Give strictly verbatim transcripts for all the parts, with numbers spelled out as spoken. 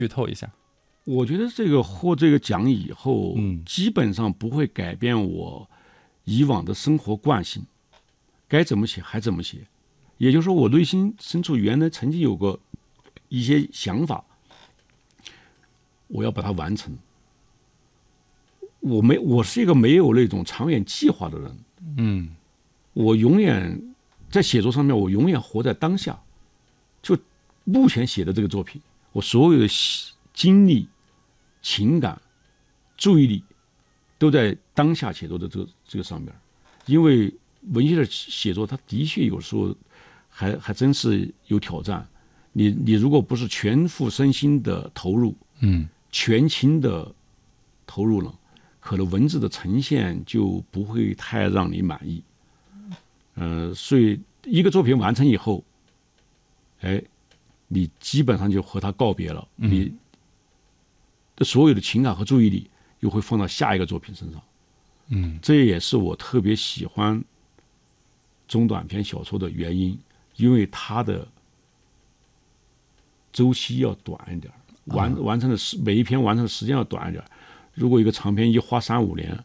剧透一下。 我觉得这个获这个奖以后， 嗯， 基本上不会改变我以往的生活惯性，该怎么写还怎么写。也就是说，我内心深处原来曾经有过一些想法，我要把它完成。我没，我是一个没有那种长远计划的人。 嗯， 我永远在写作上面，我永远活在当下。就目前写的这个作品，我所有的精力、情感、注意力都在当下写作的这个这个上面。因为文学的写作，它的确有时候还还真是有挑战。你你如果不是全副身心的投入， 嗯， 全情的投入了，可能文字的呈现就不会太让你满意。呃，所以一个作品完成以后，哎，你基本上就和它告别了， 嗯、 你的所有的情感和注意力又会放到下一个作品身上。 嗯， 这也是我特别喜欢中短篇小说的原因，因为它的周期要短一点，完完成的时每一篇完成的时间要短一点。如果一个长篇一花三五年，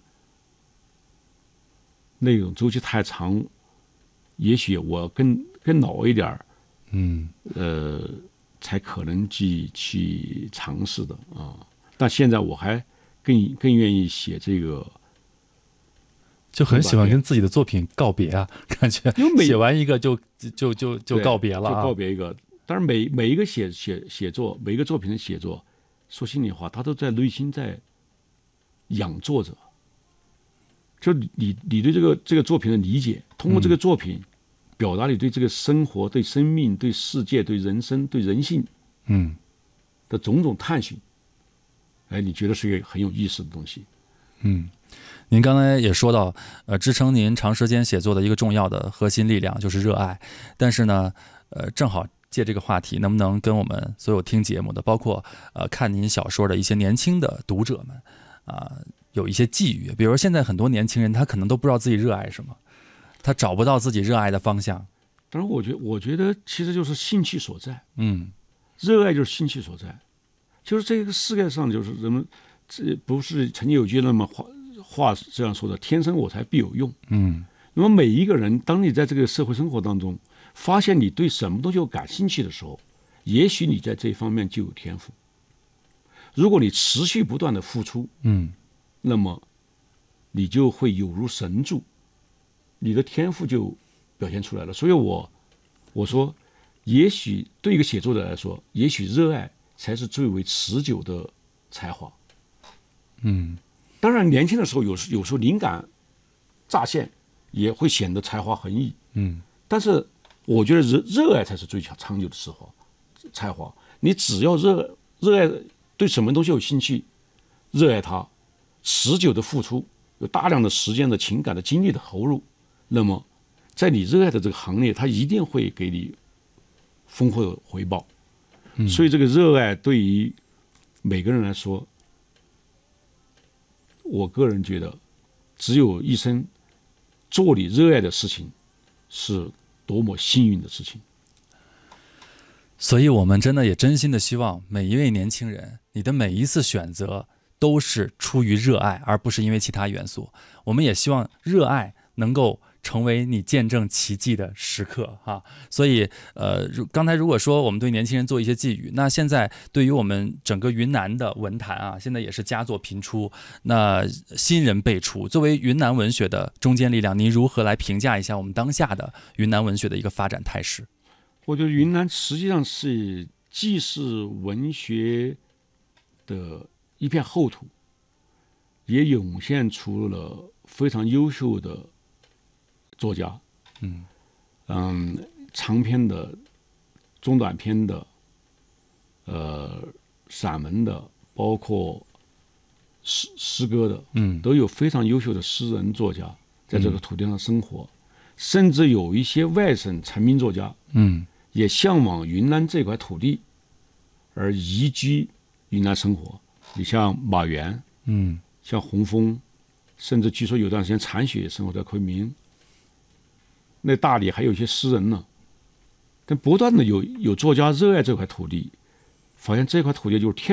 那种周期太长，也许我更更老一点， 嗯， 呃，才可能去去尝试的啊。但现在我还更更愿意写这个， 就很喜欢跟自己的作品告别啊，感觉写完一个就就就就告别了、啊， 就告别一个。当然每每一个写写写作，每一个作品的写作，说心里话，他都在内心在养作者。就你你对这个这个作品的理解，通过这个作品表达你对这个生活、对生命、对世界、对人生、对人性， 嗯的种种探寻，哎，你觉得是一个很有意思的东西。 嗯，您刚才也说到，呃，支撑您长时间写作的一个重要的核心力量就是热爱。但是呢，呃，正好借这个话题，能不能跟我们所有听节目的，包括呃看您小说的一些年轻的读者们啊、呃，有一些寄语？比如现在很多年轻人，他可能都不知道自己热爱什么，他找不到自己热爱的方向。 当然，我觉我觉得其实就是兴趣所在。 嗯， 热爱就是兴趣所在，就是这个世界上就是人们。这不是曾经有句那么话话这样说的，天生我材必有用。 嗯， 那么每一个人，当你在这个社会生活当中发现你对什么东西有感兴趣的时候，也许你在这方面就有天赋。如果你持续不断的付出， 嗯， 那么你就会有如神助，你的天赋就表现出来了。所以我我说，也许对一个写作者来说，也许热爱才是最为持久的才华。 嗯， 当然，年轻的时候有时有时候灵感乍现，也会显得才华横溢。 嗯， 但是我觉得热热爱才是最长长久的才华。才华，你只要热热爱对什么东西有兴趣，热爱它，持久的付出，有大量的时间的情感的精力的投入，那么在你热爱的这个行业，它一定会给你丰厚的回报。嗯，所以这个热爱对于每个人来说，我个人觉得，只有一生做你热爱的事情，是多么幸运的事情。 所以我们真的也真心的希望每一位年轻人，你的每一次选择都是出于热爱，而不是因为其他元素。我们也希望热爱能够成为你见证奇迹的时刻哈。所以呃，刚才如果说我们对年轻人做一些寄语，那现在对于我们整个云南的文坛啊，现在也是佳作频出，那新人辈出。作为云南文学的中坚力量，您如何来评价一下我们当下的云南文学的一个发展态势？ 我觉得云南实际上是既是文学的一片厚土，也涌现出了非常优秀的作家。嗯嗯，长篇的、中短篇的、呃散文的，包括诗诗歌的，嗯，都有非常优秀的诗人作家在这个土地上生活，嗯、甚至有一些外省成名作家，嗯。也向往云南这块土地，而移居云南生活。你像马原，嗯，像洪峰，甚至据说有段时间残雪生活在昆明。那大理还有一些诗人呢。但不断的有有作家热爱这块土地，发现这块土地就是天。